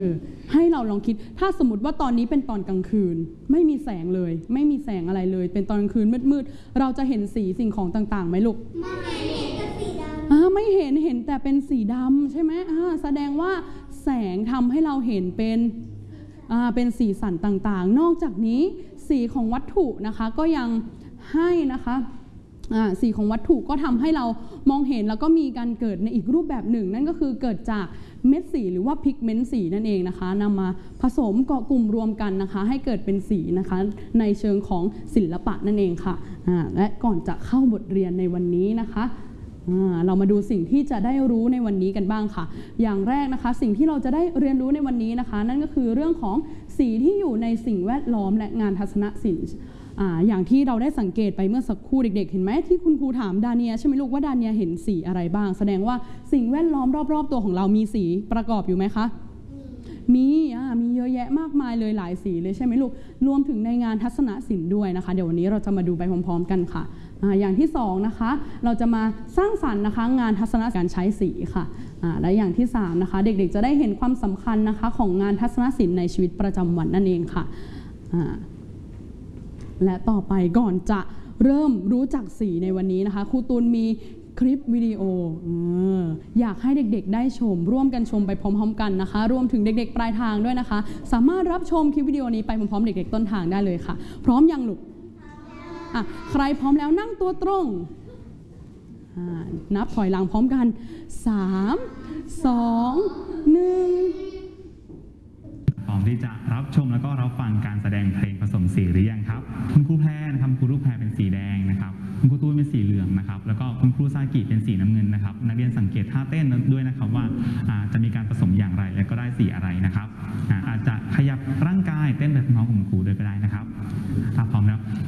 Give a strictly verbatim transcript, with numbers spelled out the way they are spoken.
เออให้เราลองคิดถ้าสมมติว่าตอนนี้เป็นตอนกลางคืนไม่มีแสงเลยไม่มีแสงอะไรเลยเป็นตอนกลางคืนมืดๆเราจะเห็นสีสิ่งของต่างๆไหมลูกไม่เห็นแต่สีดำอ่าไม่เห็นเห็นแต่เป็นสีดำใช่ไหมอ่าแสดงว่าแสงทำให้เราเห็นเป็นอ่าเป็นสีสันต่างๆนอกจากนี้สีของวัตถุนะคะก็ยังให้นะคะสีของวัตถุก็ทำให้เรามองเห็นแล้วก็มีการเกิดในอีกรูปแบบหนึ่งนั่นก็คือเกิดจากเม็ดสีหรือว่าพิกเมนต์สีนั่นเองนะคะนำมาผสมเกาะกลุ่มรวมกันนะคะให้เกิดเป็นสีนะคะในเชิงของศิลปะนั่นเองค่ะและก่อนจะเข้าบทเรียนในวันนี้นะคะเรามาดูสิ่งที่จะได้รู้ในวันนี้กันบ้างค่ะอย่างแรกนะคะสิ่งที่เราจะได้เรียนรู้ในวันนี้นะคะนั่นก็คือเรื่องของสีที่อยู่ในสิ่งแวดล้อมและงานทัศนศิลป์อ่าอย่างที่เราได้สังเกตไปเมื่อสักครู่เด็กๆเห็นไหมที่คุณครูถามดาเนียใช่ไหมลูกว่าดาเนียเห็นสีอะไรบ้างแสดงว่าสิ่งแวดล้อมรอบๆตัวของเรามีสีประกอบอยู่ไหมคะมีอ่ามีเยอะแยะมากมายเลยหลายสีเลยใช่ไหมลูกรวมถึงในงานทัศนศิลป์ด้วยนะคะเดี๋ยววันนี้เราจะมาดูไปพร้อมๆกันค่ะอ่าอย่างที่สองนะคะเราจะมาสร้างสรรค์นะคะงานทัศนศิลป์การใช้สีค่ะอ่าและอย่างที่สามนะคะเด็กๆจะได้เห็นความสำคัญนะคะของงานทัศนศิลป์ในชีวิตประจำวันนั่นเองค่ะอ่าและต่อไปก่อนจะเริ่มรู้จักสีในวันนี้นะคะครูตูนมีคลิปวิดีโอ อ, อยากให้เด็กๆได้ชมร่วมกันชมไปพร้อมๆกันนะคะรวมถึงเด็กๆปลายทางด้วยนะคะสามารถรับชมคลิปวิดีโอนี้ไปพร้อมๆเด็กๆต้นทางได้เลยค่ะพร้อมยังลูกอ่ะใครพร้อมแล้วนั่งตัวตรงนับถอยหลังพร้อมกันสาม สอง หนึ่งพร้อมที่จะรับชมแล้วก็รับฟังการแสดงเพลงผสมสีหรือยังครับคุณครูแพรนะครับครูลูกแพรเป็นสีแดงนะครับคุณครูตูนเป็นสีเหลืองนะครับแล้วก็คุณครูซากิเป็นสีน้ำเงินนะครับนักเรียนสังเกตท่าเต้นด้วยนะครับว่าจะมีการผสมอย่างไรและก็ได้สีอะไรนะครับอาจจะขยับร่างกายเต้นแบบน้องของคุณครูด้วยก็ได้นะครับถ้าพร้อมแล้ว